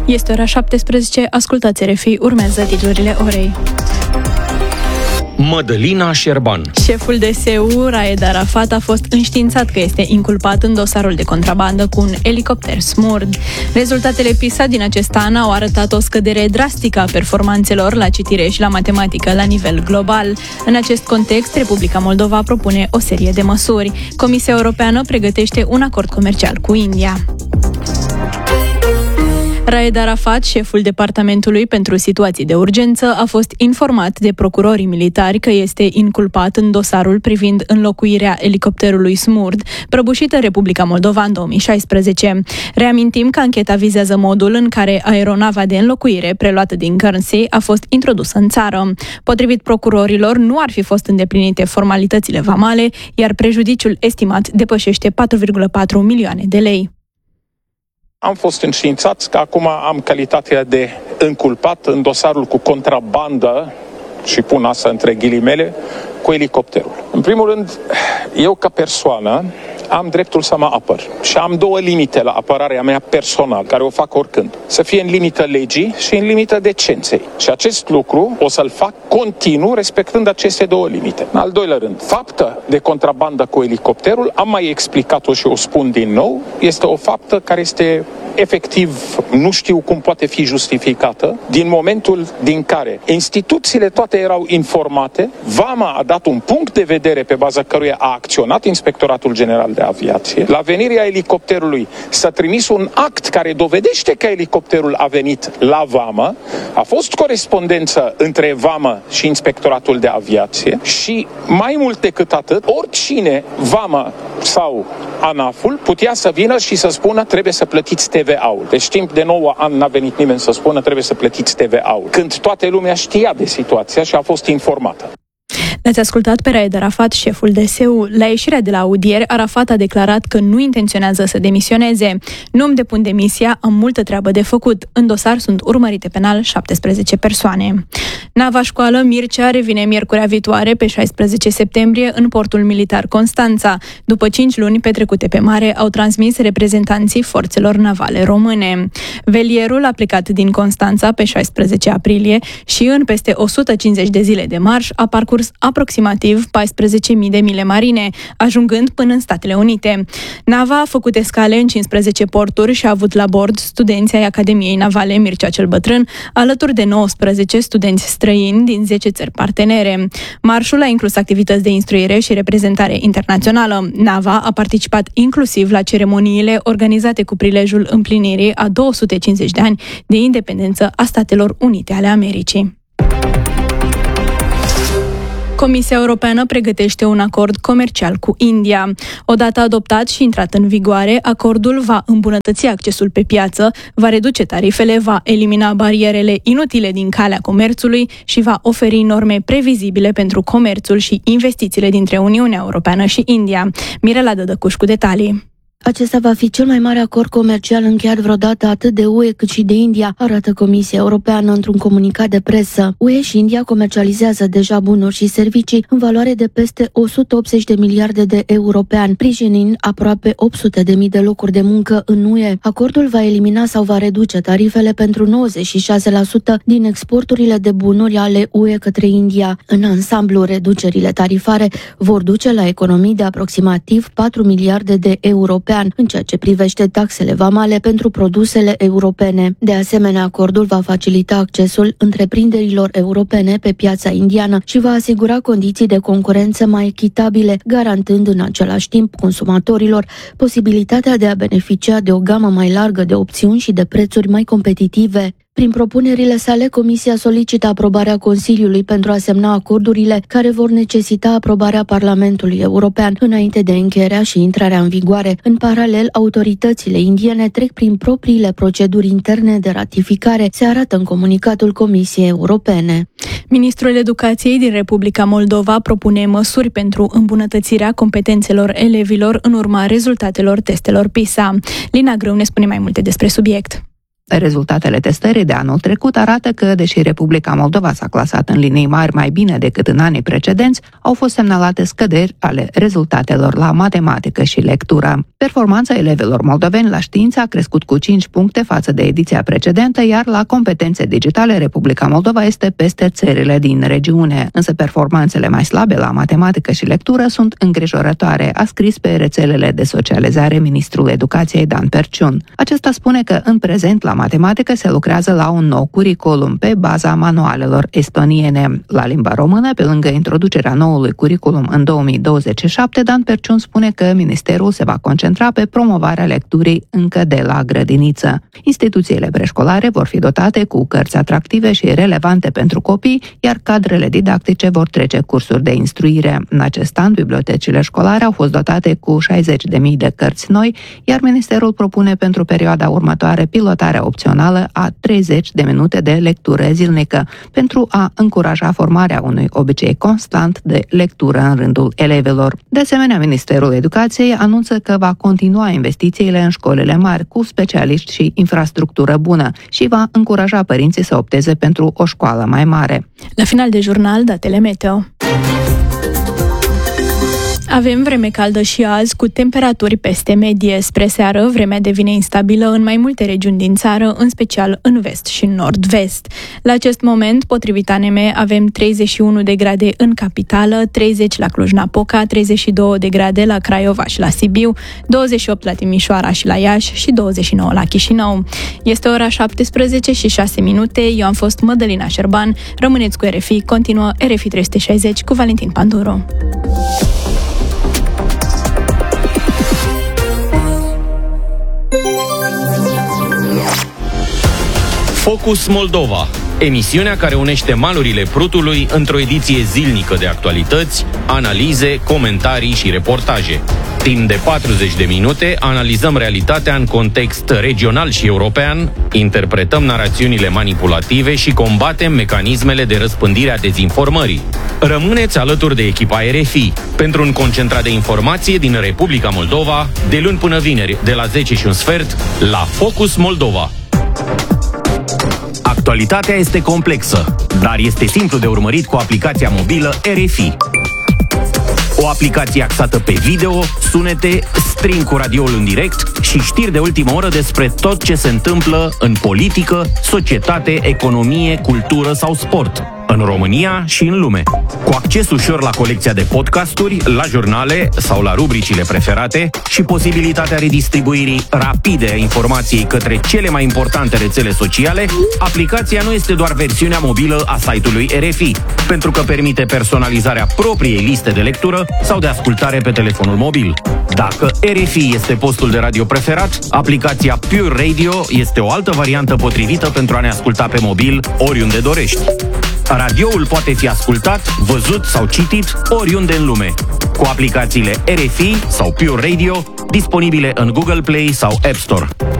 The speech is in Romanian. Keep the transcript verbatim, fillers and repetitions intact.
Este ora șaptesprezece, ascultați R F I, urmează titlurile orei. Mădălina Șerban. Șeful D S U, Raed Arafat, a fost înștiințat că este inculpat în dosarul de contrabandă cu un elicopter smurd. Rezultatele PISA din acest an au arătat o scădere drastică a performanțelor la citire și la matematică la nivel global. În acest context, Republica Moldova propune o serie de măsuri. Comisia Europeană pregătește un acord comercial cu India. Raed Arafat, șeful Departamentului pentru Situații de Urgență, a fost informat de procurorii militari că este inculpat în dosarul privind înlocuirea elicopterului smurd, prăbușit în Republica Moldova în două mii șaisprezece. Reamintim că ancheta vizează modul în care aeronava de înlocuire, preluată din Guernsey, a fost introdusă în țară. Potrivit procurorilor, nu ar fi fost îndeplinite formalitățile vamale, iar prejudiciul estimat depășește patru virgulă patru milioane de lei. Am fost înștiințați că acum am calitatea de înculpat în dosarul cu contrabandă, și pun asta între ghilimele, cu elicopterul. În primul rând, eu ca persoană am dreptul să mă apăr și am două limite la apărarea mea personală, care o fac oricând. Să fie în limită legii și în limită decenței. Și acest lucru o să-l fac continuu respectând aceste două limite. În al doilea rând, faptă de contrabandă cu elicopterul, am mai explicat-o și o spun din nou, este o faptă care este efectiv, nu știu cum poate fi justificată, din momentul din care instituțiile toate erau informate, Vama a dat un punct de vedere pe baza căruia a acționat Inspectoratul General de Aviație. La venirea elicopterului s-a trimis un act care dovedește că elicopterul a venit la Vamă, a fost corespondență între Vamă și Inspectoratul de Aviație și mai mult decât atât, oricine, Vamă sau ANAF-ul, putea să vină și să spună trebuie să plătiți T V A-ul. Deci timp de nouă ani n-a venit nimeni să spună trebuie să plătiți T V A-ul. Când toată lumea știa de situația și a fost informată. L-ați ascultat pe Raed Arafat, șeful D S U. La ieșirea de la audieri, Arafat a declarat că nu intenționează să demisioneze. Nu îmi depun demisia, am multă treabă de făcut. În dosar sunt urmărite penal șaptesprezece persoane. Nava școală Mircea revine miercurea viitoare, pe șaisprezece septembrie, în portul militar Constanța. După cinci luni petrecute pe mare, au transmis reprezentanții forțelor navale române. Velierul a plecat din Constanța pe șaisprezece aprilie și în peste o sută cincizeci de zile de marș a parcurs aproximativ paisprezece mii de mile marine, ajungând până în Statele Unite. Nava a făcut escale în cincisprezece porturi și a avut la bord studenții ai Academiei Navale Mircea cel Bătrân, alături de nouăsprezece studenți străini din zece țări partenere. Marșul a inclus activități de instruire și reprezentare internațională. Nava a participat inclusiv la ceremoniile organizate cu prilejul împlinirii a două sute cincizeci de ani de independență a Statelor Unite ale Americii. Comisia Europeană pregătește un acord comercial cu India. Odată adoptat și intrat în vigoare, acordul va îmbunătăți accesul pe piață, va reduce tarifele, va elimina barierele inutile din calea comerțului și va oferi norme previzibile pentru comerțul și investițiile dintre Uniunea Europeană și India. Mirela Dădăcuș cu detalii. Acesta va fi cel mai mare acord comercial încheiat vreodată atât de U E cât și de India, arată Comisia Europeană într-un comunicat de presă. U E și India comercializează deja bunuri și servicii în valoare de peste o sută optzeci de miliarde de euro pe an, sprijinind aproape opt sute de mii de locuri de muncă în U E. Acordul va elimina sau va reduce tarifele pentru nouăzeci și șase la sută din exporturile de bunuri ale U E către India. În ansamblu, reducerile tarifare vor duce la economii de aproximativ patru miliarde de euro pe an, în ceea ce privește taxele vamale pentru produsele europene. De asemenea, acordul va facilita accesul întreprinderilor europene pe piața indiană și va asigura condiții de concurență mai echitabile, garantând în același timp consumatorilor posibilitatea de a beneficia de o gamă mai largă de opțiuni și de prețuri mai competitive. Prin propunerile sale, Comisia solicită aprobarea Consiliului pentru a semna acordurile care vor necesita aprobarea Parlamentului European înainte de încheierea și intrarea în vigoare. În paralel, autoritățile indiene trec prin propriile proceduri interne de ratificare, se arată în comunicatul Comisiei Europene. Ministrul Educației din Republica Moldova propune măsuri pentru îmbunătățirea competențelor elevilor în urma rezultatelor testelor PISA. Lina Grâu ne spune mai multe despre subiect. Rezultatele testării de anul trecut arată că, deși Republica Moldova s-a clasat în linii mari mai bine decât în anii precedenți, au fost semnalate scăderi ale rezultatelor la matematică și lectură. Performanța elevilor moldoveni la știință a crescut cu cinci puncte față de ediția precedentă, iar la competențe digitale Republica Moldova este peste țările din regiune, însă performanțele mai slabe la matematică și lectură sunt îngrijorătoare, a scris pe rețelele de socializare ministrul Educației Dan Perciun. Acesta spune că în prezent la matematică se lucrează la un nou curriculum pe baza manualelor estoniene. La limba română, pe lângă introducerea noului curriculum în două mii douăzeci și șapte, Dan Perciun spune că ministerul se va concentra pe promovarea lecturii încă de la grădiniță. Instituțiile preșcolare vor fi dotate cu cărți atractive și relevante pentru copii, iar cadrele didactice vor trece cursuri de instruire. În acest an, bibliotecile școlare au fost dotate cu șaizeci de mii de cărți noi, iar ministerul propune pentru perioada următoare pilotarea opțională a treizeci de minute de lectură zilnică, pentru a încuraja formarea unui obicei constant de lectură în rândul elevilor. De asemenea, Ministerul Educației anunță că va continua investițiile în școlile mari cu specialiști și infrastructură bună și va încuraja părinții să opteze pentru o școală mai mare. La final de jurnal, datele meteo. Avem vreme caldă și azi, cu temperaturi peste medie. Spre seară, vremea devine instabilă în mai multe regiuni din țară, în special în vest și în nord-vest. La acest moment, potrivit A N M, avem treizeci și unu de grade în capitală, treizeci la Cluj-Napoca, treizeci și două de grade la Craiova și la Sibiu, douăzeci și opt la Timișoara și la Iași și douăzeci și nouă la Chișinău. Este ora șaptesprezece și șase minute, eu am fost Mădălina Șerban, rămâneți cu R F I, continuă R F I trei sute șaizeci cu Valentin Panduru. Focus Moldova, emisiunea care unește malurile Prutului într-o ediție zilnică de actualități, analize, comentarii și reportaje. Timp de patruzeci de minute analizăm realitatea în context regional și european, interpretăm narațiunile manipulative și combatem mecanismele de răspândire a dezinformării. Rămâneți alături de echipa R F I pentru un concentrat de informație din Republica Moldova, de luni până vineri, de la zece și un sfert, la Focus Moldova. Actualitatea este complexă, dar este simplu de urmărit cu aplicația mobilă R F I. O aplicație axată pe video, sunete, stream cu radioul în direct și știri de ultimă oră despre tot ce se întâmplă în politică, societate, economie, cultură sau sport, în România și în lume. Cu acces ușor la colecția de podcasturi, la jurnale sau la rubricile preferate și posibilitatea redistribuirii rapide a informației către cele mai importante rețele sociale, aplicația nu este doar versiunea mobilă a site-ului R F I, pentru că permite personalizarea propriei liste de lectură sau de ascultare pe telefonul mobil. Dacă R F I este postul de radio preferat, aplicația Pure Radio este o altă variantă potrivită pentru a ne asculta pe mobil oriunde dorești. Radioul poate fi ascultat, văzut sau citit oriunde în lume, cu aplicațiile R F I sau Pure Radio disponibile în Google Play sau App Store.